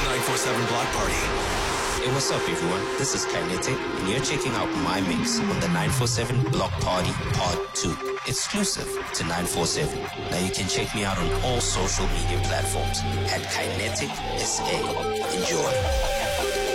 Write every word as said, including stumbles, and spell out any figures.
nine four seven Block Party. Hey, what's up, everyone? This is Kinetic, and you're checking out my mix on the nine four seven Block Party Part two, exclusive to nine four seven. Now you can check me out on all social media platforms at Kinetic S A. Enjoy.